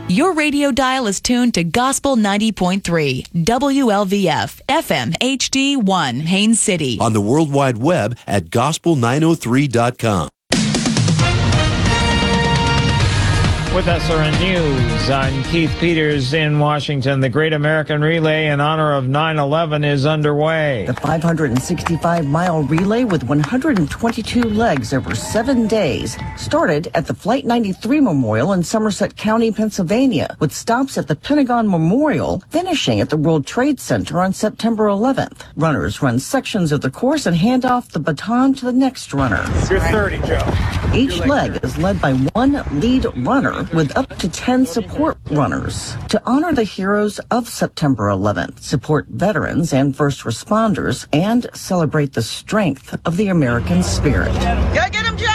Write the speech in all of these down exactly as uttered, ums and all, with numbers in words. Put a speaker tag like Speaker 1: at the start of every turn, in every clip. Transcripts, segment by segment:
Speaker 1: Your radio dial is tuned to Gospel ninety point three, W L V F, F M H D one, Haines City.
Speaker 2: On the World Wide Web at gospel nine oh three dot com.
Speaker 3: With S R N News, I'm Keith Peters in Washington. The Great American Relay in honor of nine eleven is underway.
Speaker 4: The five hundred sixty-five mile relay with one hundred twenty-two legs over seven days started at the Flight ninety-three Memorial in Somerset County, Pennsylvania, with stops at the Pentagon Memorial, finishing at the World Trade Center on September eleventh. Runners run sections of the course and hand off the baton to the next runner.
Speaker 3: You're thirty, Joe.
Speaker 4: Each leg is led by one lead runner with up to ten support runners to honor the heroes of September eleventh, support veterans and first responders, and celebrate the strength of the American spirit.
Speaker 5: Go get him, Joe!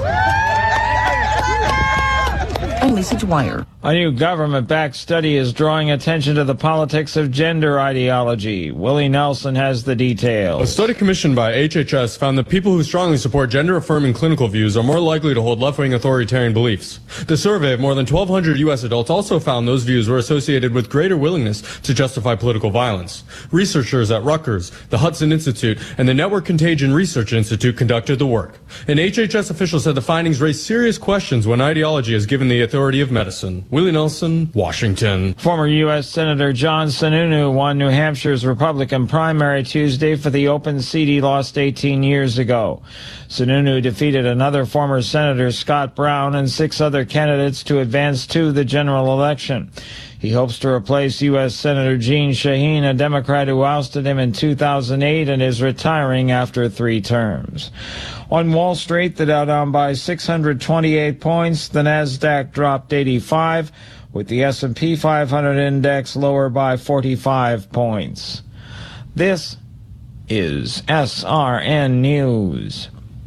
Speaker 4: I'm Lisa Dwyer.
Speaker 3: A new government-backed study is drawing attention to the politics of gender ideology. Willie Nelson has the details.
Speaker 6: A study commissioned by H H S found that people who strongly support gender-affirming clinical views are more likely to hold left-wing authoritarian beliefs. The survey of more than twelve hundred U S adults also found those views were associated with greater willingness to justify political violence. Researchers at Rutgers, the Hudson Institute, and the Network Contagion Research Institute conducted the work. An H H S official said the findings raise serious questions when ideology is given the authority of medicine. Willie Nelson, Washington.
Speaker 3: Former U S Senator John Sununu won New Hampshire's Republican primary Tuesday for the open seat he lost eighteen years ago. Sununu defeated another former Senator, Scott Brown, and six other candidates to advance to the general election. He hopes to replace U S Senator Jeanne Shaheen, a Democrat who ousted him in two thousand eight and is retiring after three terms. On Wall Street, the Dow down by six hundred twenty-eight points, the Nasdaq dropped eighty-five, with the S and P five hundred index lower by forty-five points. This is S R N News.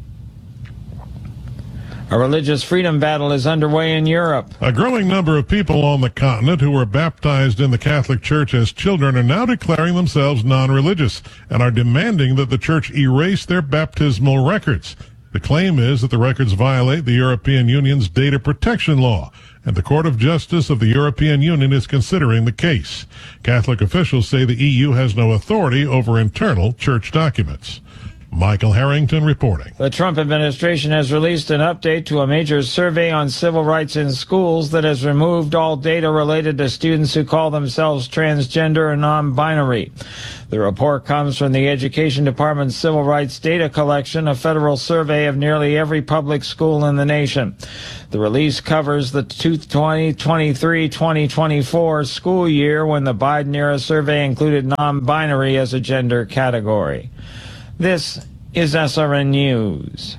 Speaker 3: A religious freedom battle is underway in Europe.
Speaker 7: A growing number of people on the continent who were baptized in the Catholic Church as children are now declaring themselves non-religious and are demanding that the Church erase their baptismal records. The claim is that the records violate the European Union's data protection law, and the Court of Justice of the European Union is considering the case. Catholic officials say the E U has no authority over internal church documents. Michael Harrington reporting.
Speaker 3: The Trump administration has released an update to a major survey on civil rights in schools that has removed all data related to students who call themselves transgender or non-binary. The report comes from the Education Department's Civil Rights Data Collection, a federal survey of nearly every public school in the nation. The release covers the twenty twenty-three twenty twenty-four school year when the Biden-era survey included non-binary as a gender category. This is S R N News.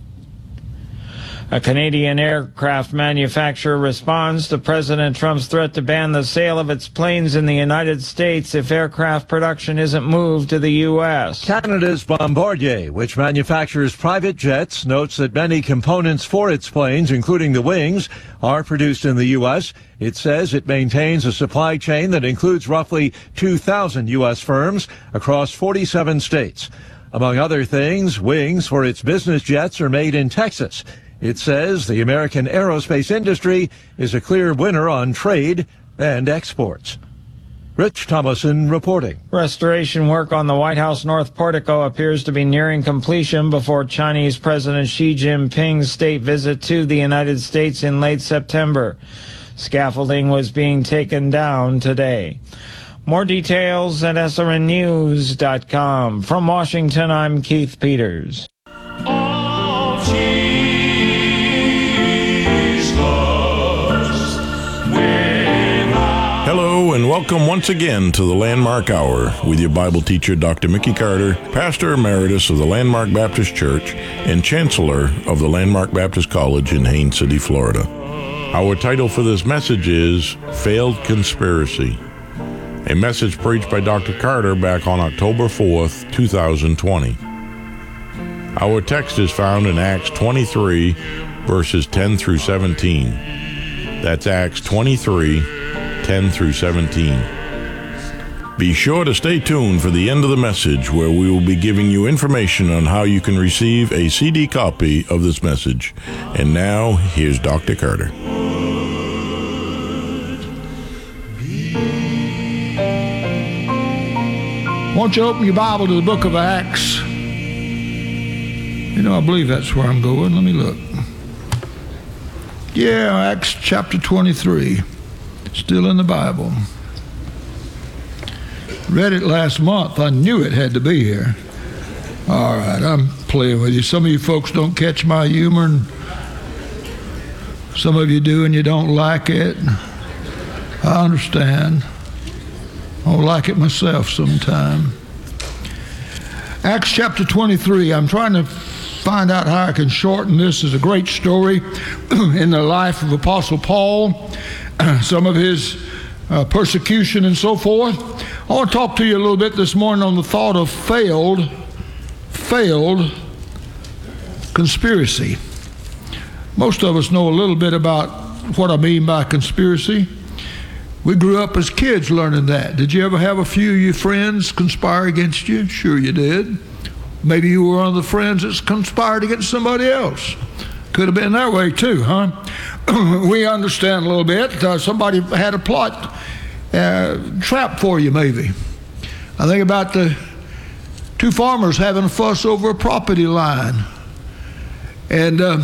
Speaker 3: A Canadian aircraft manufacturer responds to President Trump's threat to ban the sale of its planes in the United States if aircraft production isn't moved to the U S.
Speaker 8: Canada's Bombardier, which manufactures private jets, notes that many components for its planes, including the wings, are produced in the U S. It says it maintains a supply chain that includes roughly two thousand U S firms across forty-seven states. Among other things, wings for its business jets are made in Texas. It says the American aerospace industry is a clear winner on trade and exports. Rich Thomason reporting.
Speaker 3: Restoration work on the White House North Portico appears to be nearing completion before Chinese President Xi Jinping's state visit to the United States in late September. Scaffolding was being taken down today. More details at S R N news dot com. From Washington, I'm Keith Peters.
Speaker 9: Oh, Jesus,
Speaker 10: Hello and welcome once again to the Landmark Hour with your Bible teacher, Doctor Mickey Carter, Pastor Emeritus of the Landmark Baptist Church and Chancellor of the Landmark Baptist College in Haines City, Florida. Our title for this message is Failed Conspiracy, a message preached by Doctor Carter back on October fourth, two thousand twenty. Our text is found in Acts twenty-three, verses ten through seventeen. That's Acts twenty-three, ten through seventeen. Be sure to stay tuned for the end of the message, where we will be giving you information on how you can receive a C D copy of this message. And now, here's Doctor Carter.
Speaker 5: Won't you open your Bible to the book of Acts? You know, I believe that's where I'm going. Let me look. Yeah, Acts chapter twenty-three. Still in the Bible. Read it last month. I knew it had to be here. All right, I'm playing with you. Some of you folks don't catch my humor, and some of you do and you don't like it. I understand. I don't like it myself sometime. Acts chapter twenty-three. I'm trying to find out how I can shorten this. It's a great story in the life of Apostle Paul, some of his uh, persecution and so forth. I want to talk to you a little bit this morning on the thought of failed, failed conspiracy. Most of us know a little bit about what I mean by conspiracy. We grew up as kids learning that. Did you ever have a few of your friends conspire against you? Sure you did. Maybe you were one of the friends that's conspired against somebody else. Could have been that way too, huh? We understand a little bit. Uh, somebody had a plot uh, trap for you, maybe. I think about the two farmers having a fuss over a property line. And uh,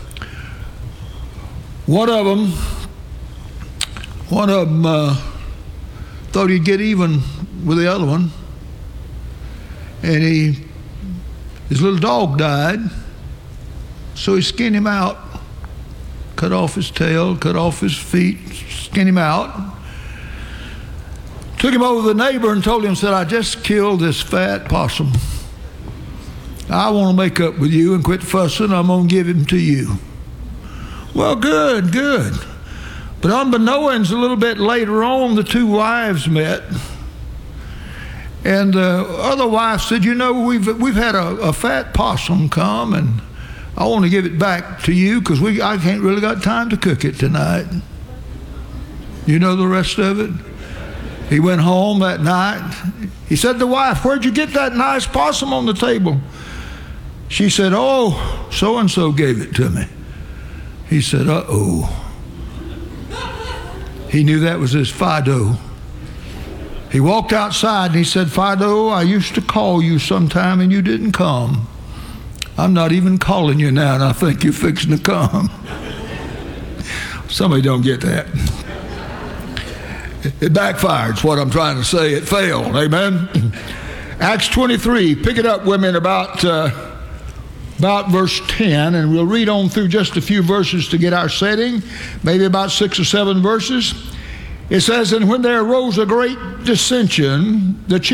Speaker 5: one of them, one of them uh, thought he'd get even with the other one. And he His little dog died, so he skinned him out, cut off his tail, cut off his feet, skinned him out. Took him over to the neighbor and told him, said, I just killed this fat possum. I want to make up with you and quit fussing. I'm going to give him to you. Well, good, good. But unbeknownst, a little bit later on, the two wives met. And the other wife said, you know, we've we've had a, a fat possum come, and I want to give it back to you because we I can't really got time to cook it tonight. You know the rest of it? He went home that night. He said to the wife, where'd you get that nice possum on the table? She said, oh, so-and-so gave it to me. He said, uh-oh. He knew that was his Fido. He walked outside and he said, Fido, I used to call you sometime and you didn't come. I'm not even calling you now and I think you're fixing to come. Somebody don't get that. It backfired, is what I'm trying to say. It failed, amen? Acts twenty-three, pick it up, women, about, uh, about verse ten, and we'll read on through just a few verses to get our setting, maybe about six or seven verses. It says, and when there arose a great dissension, the